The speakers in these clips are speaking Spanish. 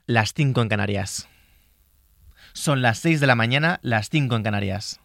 las 5 en Canarias. Son las 6 de la mañana, las 5 en Canarias.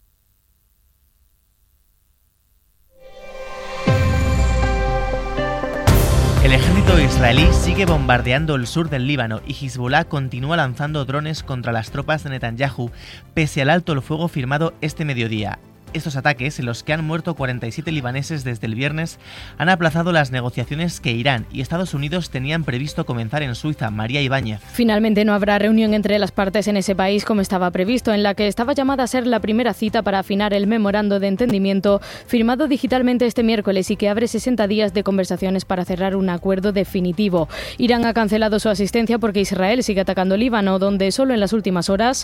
El ejército israelí sigue bombardeando el sur del Líbano y Hezbollah continúa lanzando drones contra las tropas de Netanyahu, pese al alto el fuego firmado este mediodía. Estos ataques, en los que han muerto 47 libaneses desde el viernes, han aplazado las negociaciones que Irán y Estados Unidos tenían previsto comenzar en Suiza. María Ibáñez. Finalmente no habrá reunión entre las partes en ese país como estaba previsto, en la que estaba llamada a ser la primera cita para afinar el memorando de entendimiento firmado digitalmente este miércoles y que abre 60 días de conversaciones para cerrar un acuerdo definitivo. Irán ha cancelado su asistencia porque Israel sigue atacando Líbano, donde solo en las últimas horas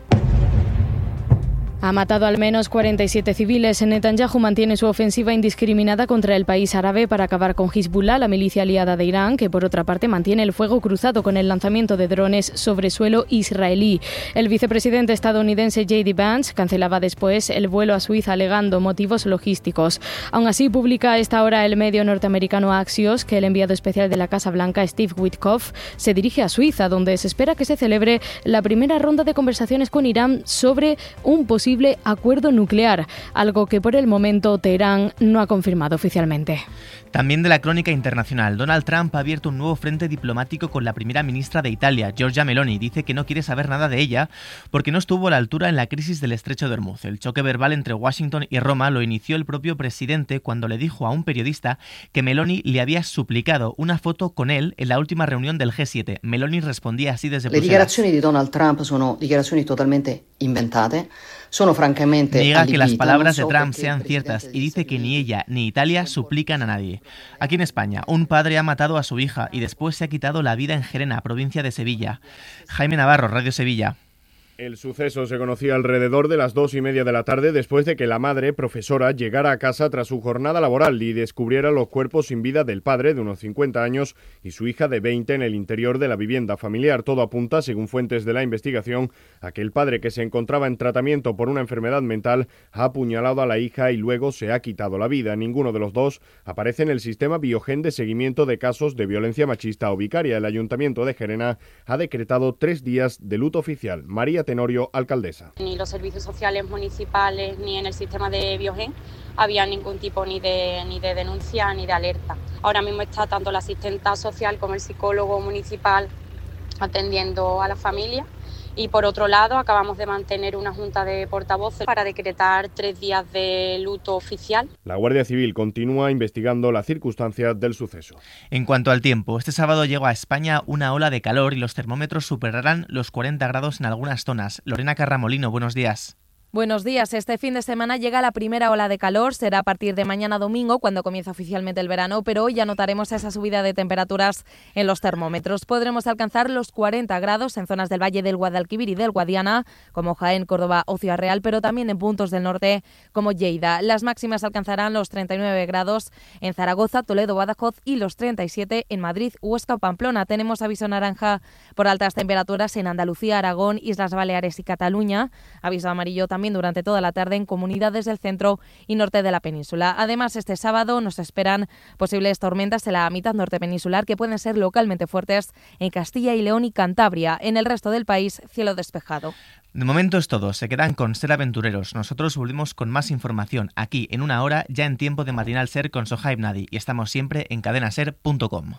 ha matado al menos 47 civiles. Netanyahu mantiene su ofensiva indiscriminada contra el país árabe para acabar con Hezbollah, la milicia aliada de Irán, que por otra parte mantiene el fuego cruzado con el lanzamiento de drones sobre suelo israelí. El vicepresidente estadounidense J.D. Vance cancelaba después el vuelo a Suiza alegando motivos logísticos. Aún así, publica a esta hora el medio norteamericano Axios que el enviado especial de la Casa Blanca, Steve Witkoff, se dirige a Suiza, donde se espera que se celebre la primera ronda de conversaciones con Irán sobre un posible acuerdo nuclear, algo que por el momento Teherán no ha confirmado oficialmente. También de la crónica internacional, Donald Trump ha abierto un nuevo frente diplomático con la primera ministra de Italia, Giorgia Meloni. Dice que no quiere saber nada de ella porque no estuvo a la altura en la crisis del Estrecho de Hormuz. El choque verbal entre Washington y Roma lo inició el propio presidente cuando le dijo a un periodista que Meloni le había suplicado una foto con él en la última reunión del G7. Meloni respondía así desde Bruselas. Le dichiarazioni di Donald Trump sono dichiarazioni totalmente inventate. Niega que las palabras de Trump sean ciertas y dice que ni ella ni Italia suplican a nadie. Aquí en España, un padre ha matado a su hija y después se ha quitado la vida en Gerena, provincia de Sevilla. Jaime Navarro, Radio Sevilla. El suceso se conocía alrededor de las 2:30 de la tarde después de que la madre, profesora, llegara a casa tras su jornada laboral y descubriera los cuerpos sin vida del padre, de unos 50 años, y su hija de 20 en el interior de la vivienda familiar. Todo apunta, según fuentes de la investigación, a que el padre, que se encontraba en tratamiento por una enfermedad mental, ha apuñalado a la hija y luego se ha quitado la vida. Ninguno de los dos aparece en el sistema Biogen de seguimiento de casos de violencia machista o vicaria. El Ayuntamiento de Gerena ha decretado 3 días de luto oficial. María Tenorio, alcaldesa. Ni los servicios sociales municipales ni en el sistema de Biogen había ningún tipo ni de denuncia ni de alerta. Ahora mismo está tanto la asistenta social como el psicólogo municipal atendiendo a la familia. Y por otro lado, acabamos de mantener una junta de portavoces para decretar 3 días de luto oficial. La Guardia Civil continúa investigando las circunstancias del suceso. En cuanto al tiempo, este sábado llega a España una ola de calor y los termómetros superarán los 40 grados en algunas zonas. Lorena Carramolino, buenos días. Buenos días. Este fin de semana llega la primera ola de calor. Será a partir de mañana domingo cuando comienza oficialmente el verano, pero hoy ya notaremos esa subida de temperaturas en los termómetros. Podremos alcanzar los 40 grados en zonas del Valle del Guadalquivir y del Guadiana, como Jaén, Córdoba o Ciudad Real, pero también en puntos del norte como Lleida. Las máximas alcanzarán los 39 grados en Zaragoza, Toledo, Badajoz y los 37 en Madrid, Huesca o Pamplona. Tenemos aviso naranja por altas temperaturas en Andalucía, Aragón, Islas Baleares y Cataluña. Aviso amarillo también durante toda la tarde en comunidades del centro y norte de la península. Además, este sábado nos esperan posibles tormentas en la mitad norte peninsular que pueden ser localmente fuertes en Castilla y León y Cantabria. En el resto del país, cielo despejado. De momento es todo. Se quedan con Ser Aventureros. Nosotros volvemos con más información aquí en una hora, ya en tiempo de Matinal Ser con Sohaib Nadi. Y estamos siempre en cadenaser.com.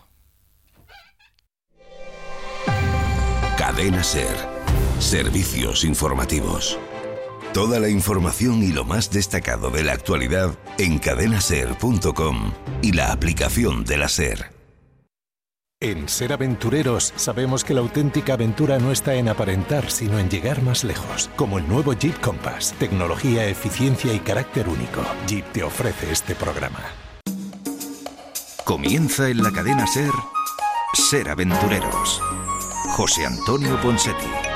Cadena Ser. Servicios informativos. Toda la información y lo más destacado de la actualidad en cadenaser.com y la aplicación de la Ser. En Ser Aventureros sabemos que la auténtica aventura no está en aparentar, sino en llegar más lejos. Como el nuevo Jeep Compass. Tecnología, eficiencia y carácter único. Jeep te ofrece este programa. Comienza en la cadena Ser, Ser Aventureros. José Antonio Ponseti.